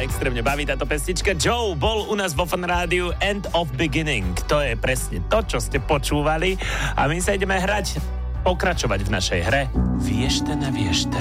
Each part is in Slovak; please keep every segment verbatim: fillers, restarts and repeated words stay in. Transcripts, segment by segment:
extrémne baví táto pesnička. Joe bol u nás vo Fan Rádiu End of Beginning. To je presne to, čo ste počúvali. A my sa ideme hrať, pokračovať v našej hre Viešte neviešte.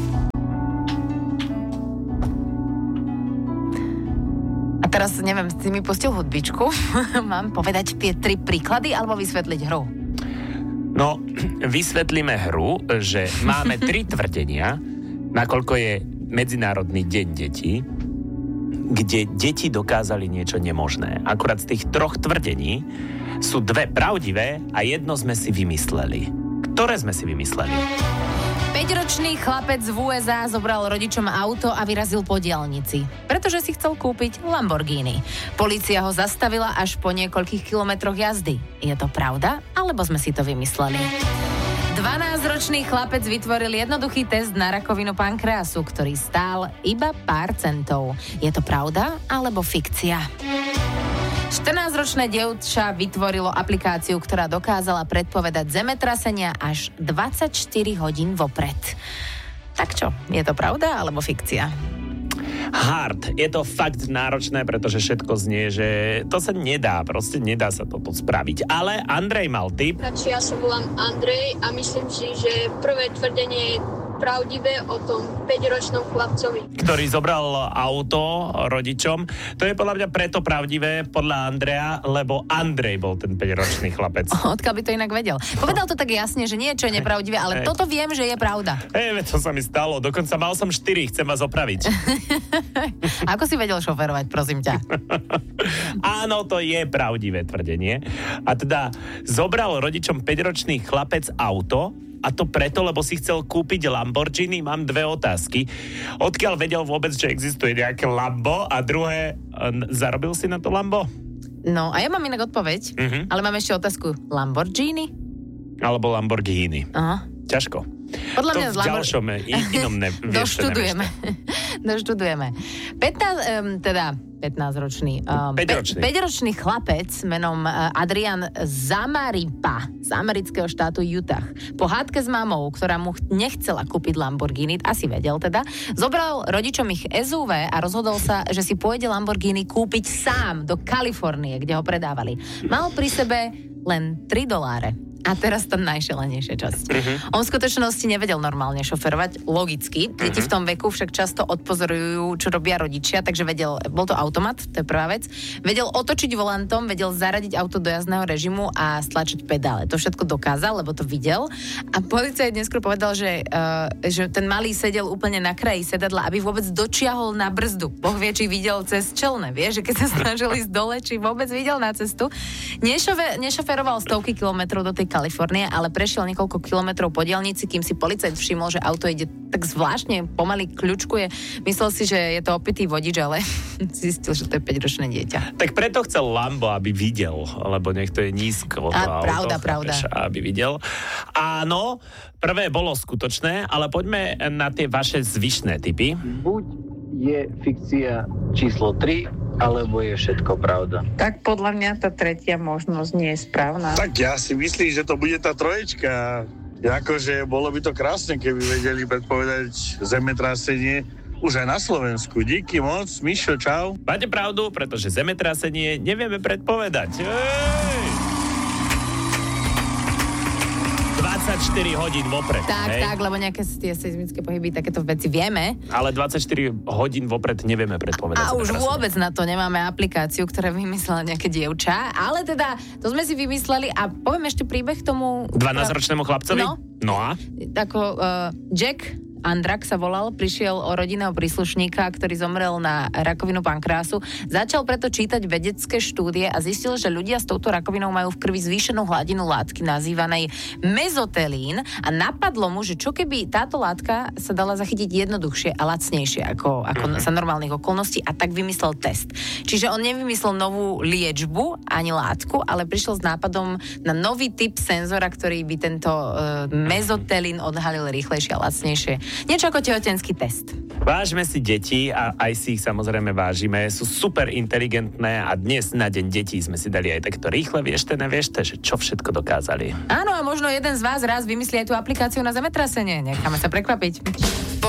A teraz, neviem, si mi pustil hudbičku. Mám povedať tie tri príklady alebo vysvetliť hru? No, vysvetlíme hru, že máme tri tvrdenia, nakoľko je Medzinárodný deň detí, kde deti dokázali niečo nemožné. Akurát z tých troch tvrdení sú dve pravdivé a jedno sme si vymysleli. Ktoré sme si vymysleli? päťročný chlapec v ú es á zobral rodičom auto a vyrazil po diaľnici, pretože si chcel kúpiť Lamborghini. Polícia ho zastavila až po niekoľkých kilometroch jazdy. Je to pravda, alebo sme si to vymysleli? dvanásťročný chlapec vytvoril jednoduchý test na rakovinu pankreasu, ktorý stál iba pár centov. Je to pravda alebo fikcia? štrnásťročné dievča vytvorilo aplikáciu, ktorá dokázala predpovedať zemetrasenia až dvadsaťštyri hodín vopred. Tak čo, je to pravda alebo fikcia? Hard. Je to fakt náročné, pretože všetko znie, že to sa nedá, proste nedá sa toto spraviť. Ale Andrej mal tip. Ja sa volám Andrej a myslím si, že prvé tvrdenie je pravdivé o tom päťročnom chlapcovi, ktorý zobral auto rodičom. To je podľa mňa preto pravdivé, podľa Andreja, lebo Andrej bol ten päťročný chlapec. Odkiaľ by to inak vedel? Povedal to tak jasne, že niečo je nepravdivé, ale toto viem, že je pravda. Hej, to sa mi stalo. Dokonca mal som štyri, chcem vás opraviť. Ako si vedel šoferovať, prosím ťa? Áno, to je pravdivé tvrdenie. A teda zobral rodičom päťročný chlapec auto, a to preto, lebo si chcel kúpiť Lamborghini. Mám dve otázky. Odkiaľ vedel vôbec, že existuje nejaké Lambo? A druhé, zarobil si na to Lambo? No, a ja mám inak odpoveď, uh-huh. ale mám ešte otázku. Lamborghini? Alebo Lamborghini. Aha. Ťažko. Podľa to mňa v ďalšom in- inom ne, Doštudujeme. Doštudujeme. pätnásť, um, teda pätnásťročný. Um, päťročný. Pe- päťročný chlapec menom uh, Adrian Zamaripa z amerického štátu Utah. Po hádke s mamou, ktorá mu nechcela kúpiť Lamborghini, asi vedel teda, zobral rodičom ich es ú vé a rozhodol sa, že si pôjde Lamborghini kúpiť sám do Kalifornie, kde ho predávali. Mal pri sebe len tri doláre. A teraz tá najšelenejšia časť. Uh-huh. On v skutočnosti nevedel normálne šoferovať, logicky. Deti uh-huh. v tom veku však často odpozorujú, čo robia rodičia, takže vedel, bol to automat, to je prvá vec. Vedel otočiť volantom, vedel zaradiť auto do jazdného režimu a stlačiť pedále. To všetko dokázal, lebo to videl. A policajt neskôr povedal, že, uh, že ten malý sedel úplne na kraji sedadla, aby vôbec dočiahol na brzdu. Boh vie, či videl cez čelné, vieš, že keď sa snažil ísť dole, či vôbec videl na cestu. Nešofe, nešoferoval stovky kilometrov do tej Kalifornie, ale prešiel niekoľko kilometrov po diaľnici, kým si policajt všimol, že auto ide tak zvláštne, pomaly kľučkuje. Myslel si, že je to opitý vodič, ale zistil, že to je päťročné dieťa. Tak preto chcel Lambo, aby videl, lebo nech to je nízko. A pravda, auto, pravda. Chápeš, aby videl. Áno, prvé bolo skutočné, ale poďme na tie vaše zvyšné tipy. Buď je fikcia číslo tri, alebo je všetko pravda? Tak podľa mňa tá tretia možnosť nie je správna. Tak ja si myslím, že to bude tá troječka. Akože bolo by to krásne, keby vedeli predpovedať zemetrasenie už aj na Slovensku. Díky moc, Mišo, čau. Máte pravdu, pretože zemetrasenie nevieme predpovedať. Ej! dvadsaťštyri hodín vopred. Tak, hej? tak, lebo nejaké tie seizmické pohyby, takéto veci vieme. Ale dvadsaťštyri hodín vopred nevieme predpovedať. A už vôbec na to nemáme aplikáciu, ktorá vymyslela nejaké dievča. Ale teda, to sme si vymysleli a poviem ešte príbeh tomu... dvanásťročnému chlapcovi? No. No a? Tako, uh, Jack Andrak sa volal, prišiel o rodinného príslušníka, ktorý zomrel na rakovinu pankreasu. Začal preto čítať vedecké štúdie a zistil, že ľudia s touto rakovinou majú v krvi zvýšenú hladinu látky nazývanej mezotelín a napadlo mu, že čo keby táto látka sa dala zachytiť jednoduchšie a lacnejšie ako, ako uh-huh. za normálnych okolností a tak vymyslel test. Čiže on nevymyslel novú liečbu ani látku, ale prišiel s nápadom na nový typ senzora, ktorý by tento uh, mezotelín odhalil rýchlejšie a lacnejšie. Niečo ako tehotenský test. Vážme si deti a aj si ich samozrejme vážime. Sú super inteligentné a dnes na deň detí sme si dali aj takto rýchle viešte, neviešte, že čo všetko dokázali. Áno, a možno jeden z vás raz vymyslí aj tú aplikáciu na zemetrasenie. Necháme sa prekvapiť.